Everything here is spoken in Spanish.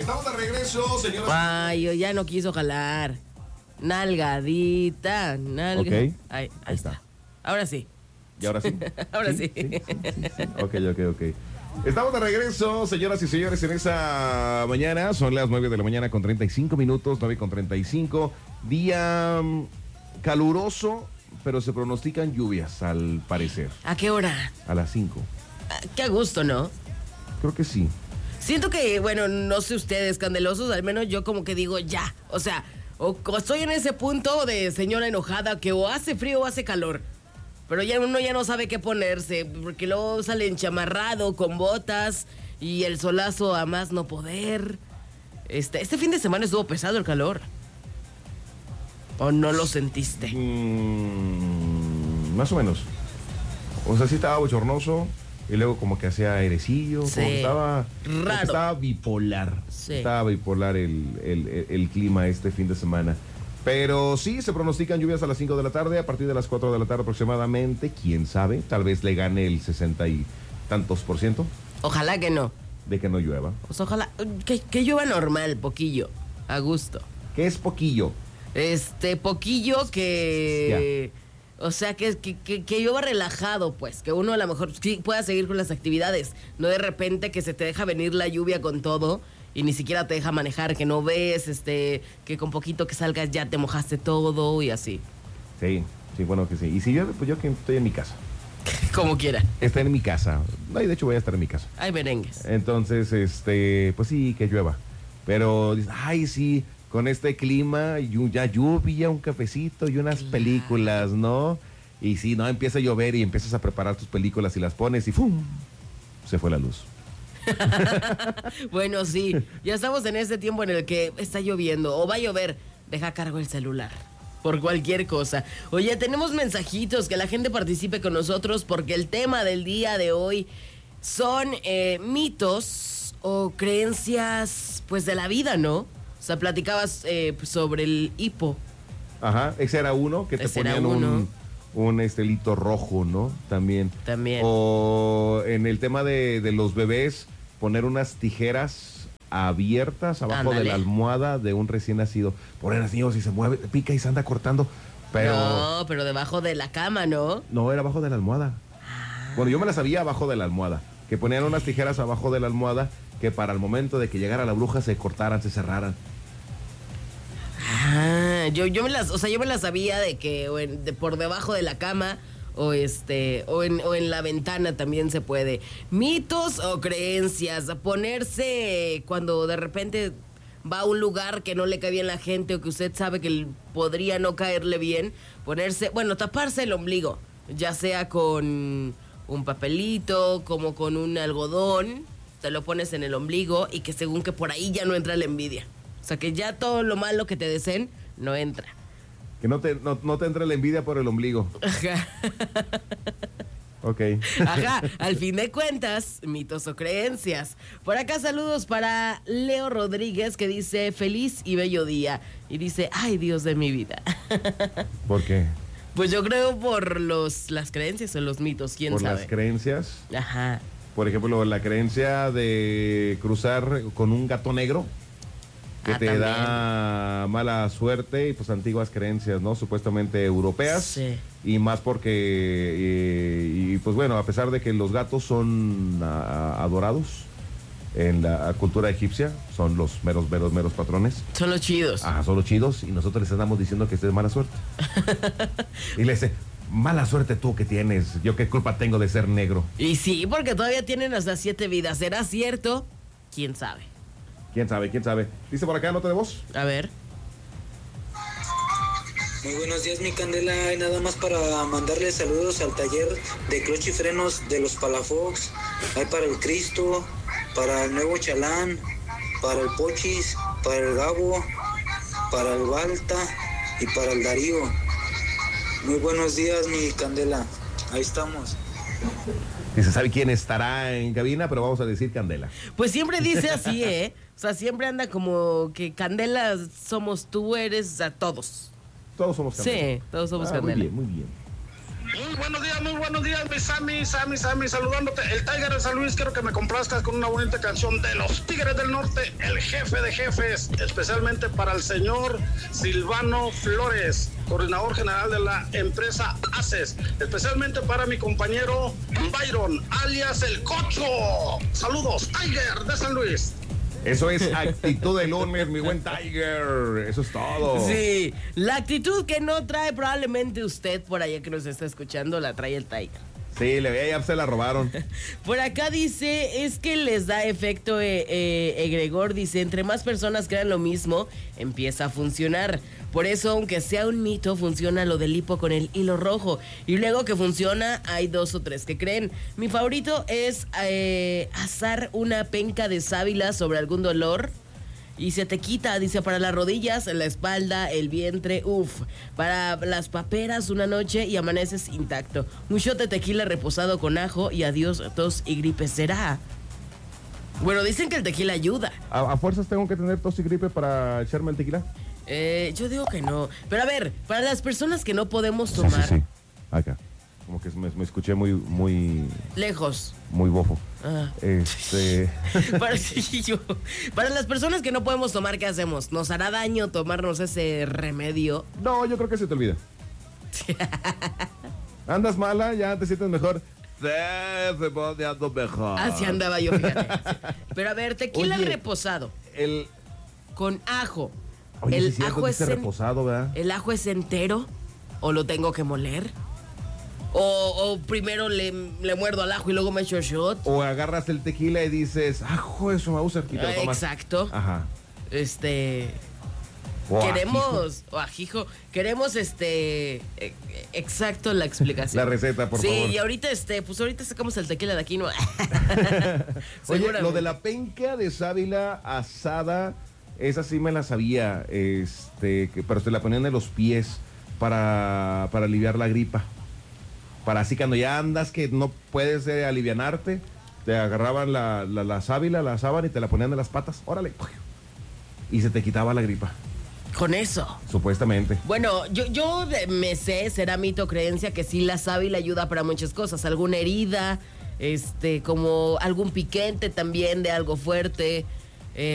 Estamos de regreso, señoras. Ay, yo ya no quiso jalar. Nalgadita, Ok. Ahí está. Ahora sí. ¿Y ahora sí? Ahora sí. Ok. Estamos de regreso, señoras y señores, en esa mañana. Son las 9 de la mañana con 35 minutos, 9:35. Día caluroso, pero se pronostican lluvias, al parecer. ¿A qué hora? A las 5. Qué a gusto, ¿no? Creo que sí. Siento que, bueno, no sé ustedes, candelosos, al menos yo como que digo ya. O sea, o estoy en ese punto de señora enojada que o hace frío o hace calor. Pero ya uno ya no sabe qué ponerse, porque luego sale enchamarrado con botas y el solazo a más no poder. Este fin de semana estuvo pesado el calor. ¿O no lo sentiste? Más o menos. O sea, sí estaba bochornoso y luego como que hacía airecillo. Sí. Como que estaba raro. Estaba bipolar. Sí. Estaba bipolar el clima este fin de semana. Pero sí, se pronostican lluvias a las 5 de la tarde, a partir de las 4 de la tarde aproximadamente. ¿Quién sabe? Tal vez le gane el 60 y tantos % Ojalá que no. de que no llueva. Pues ojalá que llueva normal, poquillo, a gusto. ¿Qué es poquillo? Poquillo que... O sea, que llueva relajado, pues. Que uno a lo mejor sí pueda seguir con las actividades. No de repente que se te deja venir la lluvia con todo y ni siquiera te deja manejar, que no ves, que con poquito que salgas ya te mojaste todo y así. Sí, bueno que sí. Y si llueve, pues yo que estoy en mi casa. Como quiera. Estoy en mi casa. No, y de hecho voy a estar en mi casa. Hay merengues. Entonces, pues sí, que llueva. Pero, ay, sí, con este clima, ya lluvia, un cafecito y unas películas, ¿no? Y sí, no, empieza a llover y empiezas a preparar tus películas y las pones y ¡fum! Se fue la luz. Bueno, sí, ya estamos en este tiempo en el que está lloviendo o va a llover. Deja cargo el celular por cualquier cosa. Oye, tenemos mensajitos, que la gente participe con nosotros porque el tema del día de hoy son mitos o creencias, pues, de la vida, ¿no? O sea, platicabas sobre el hipo. Ajá, ese era uno que te Ese era ponían uno. un estelito rojo, ¿no? También. O en el tema de los bebés, poner unas tijeras abiertas abajo de la almohada de un recién nacido. Poner así, o si se mueve, pica y se anda cortando. Pero No, pero debajo de la cama, ¿no? no, era abajo de la almohada. Bueno, yo me la sabía abajo de la almohada. Que ponían unas tijeras abajo de la almohada que para el momento de que llegara la bruja se cortaran, se cerraran. Yo me las sabía de que por debajo de la cama o en la ventana también se puede. Mitos o creencias, ponerse cuando de repente va a un lugar que no le cae bien la gente o que usted sabe que podría no caerle bien, taparse el ombligo, ya sea con un papelito, como con un algodón, te lo pones en el ombligo y que según que por ahí ya no entra la envidia. O sea, que ya todo lo malo que te deseen no entra. Que no te entre la envidia por el ombligo. Ajá. Ok. Ajá, al fin de cuentas, mitos o creencias. Por acá saludos para Leo Rodríguez, que dice feliz y bello día. Y dice, ay, Dios de mi vida. ¿Por qué? Pues yo creo por las creencias o los mitos, quién por sabe. Las creencias. Ajá. Por ejemplo, la creencia de cruzar con un gato negro que te también da mala suerte, y pues antiguas creencias, ¿no? Supuestamente europeas. Sí. Y más porque, pues bueno, a pesar de que los gatos son adorados en la cultura egipcia, son los meros patrones. Son los chidos. Ajá, son los chidos, y nosotros les andamos diciendo que es de mala suerte. Y le dice, mala suerte tú que tienes, yo qué culpa tengo de ser negro. Y sí, porque todavía tienen hasta 7 vidas. ¿Será cierto? ¿Quién sabe? ¿Quién sabe? Dice por acá, nota de voz. A ver. Muy buenos días, mi Candela. Y nada más para mandarle saludos al taller de cloche y frenos de los Palafox. Hay para el Cristo, para el Nuevo Chalán, para el Pochis, para el Gabo, para el Balta y para el Darío. Muy buenos días, mi Candela. Ahí estamos. Dice, ¿sabe quién estará en cabina? Pero vamos a decir Candela. Pues siempre dice así, ¿eh? O sea, siempre anda como que Candela somos tú, eres a todos. Todos somos Candela. Sí, todos somos Candela. Muy bien. Muy buenos días, mi Sammy, saludándote. El Tiger de San Luis, quiero que me complazcas con una bonita canción de los Tigres del Norte, el jefe de jefes, especialmente para el señor Silvano Flores, coordinador general de la empresa ACES, especialmente para mi compañero Byron, alias El Cocho. Saludos, Tiger de San Luis. Eso es actitud de lunes, mi buen Tiger. Eso es todo. Sí, la actitud que no trae probablemente usted por allá que nos está escuchando, la trae el Tiger. Sí, ya se la robaron. Por acá dice, es que les da efecto egregor, dice, entre más personas crean lo mismo, empieza a funcionar. Por eso, aunque sea un mito, funciona lo del hipo con el hilo rojo. Y luego que funciona, hay 2 o 3 que creen. Mi favorito es asar una penca de sábila sobre algún dolor y se te quita, dice, para las rodillas, la espalda, el vientre, para las paperas una noche y amaneces intacto. Un shot de tequila reposado con ajo y adiós tos y gripe será. Bueno, dicen que el tequila ayuda. ¿A fuerzas tengo que tener tos y gripe para echarme el tequila? Yo digo que no. Pero a ver, para las personas que no podemos tomar... Sí. Acá. Como que me escuché muy... Lejos. Muy bofo. Ah. Para las personas que no podemos tomar, ¿qué hacemos? ¿Nos hará daño tomarnos ese remedio? No, yo creo que se te olvida. ¿Andas mala? ¿Ya te sientes mejor? Se pone ando mejor. Así andaba yo, fíjate. Pero a ver, tequila reposado. Con ajo. Oye, el sí, ajo es reposado, ¿verdad? ¿El ajo es entero o lo tengo que moler? O primero le muerdo al ajo y luego me echo shot. O agarras el tequila y dices, ajo, eso me gusta. Exacto. Ajá. Ajijo, queremos exacto la explicación. La receta, por favor. Sí, y ahorita pues ahorita sacamos el tequila de aquí, ¿no? Oye, lo de la penca de sábila asada, esa sí me la sabía, pero se la ponían en los pies para aliviar la gripa. Para así cuando ya andas que no puedes alivianarte, te agarraban la sábila, la asaban y te la ponían en las patas, órale, y se te quitaba la gripa. Con eso. Supuestamente. Bueno, yo me sé, será mito o creencia, que sí la sábila ayuda para muchas cosas. Alguna herida, como algún piquete también de algo fuerte.